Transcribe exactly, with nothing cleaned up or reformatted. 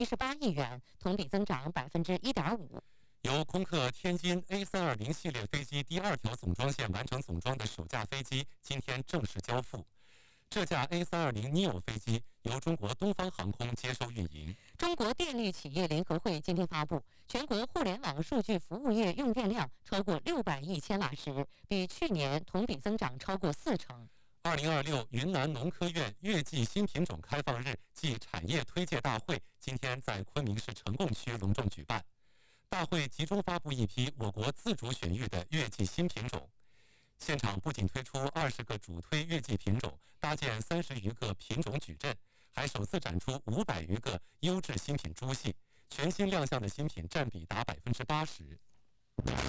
一十八亿元，同比增长百分之一点五。 由空客天津 A 三二零系列飞机第二条总装线完成总装的首架飞机今天正式交付。这架 A 三二零 neo 飞机由中国东方航空接收运营。 中国电力企业联合会今天发布，全国互联网数据服务业用电量超过六百亿千瓦时，比去年同比增长超过四成。 二零二六云南农科院月季新品种开放日暨产业推介大会今天在昆明市成贡区隆重举办。大会集中发布一批我国自主选育的月季新品种。现场不仅推出二十个主推月季品种，搭建三十余个品种矩阵，还首次展出五百余个优质新品株系，全新亮相的新品占比达百分之八十。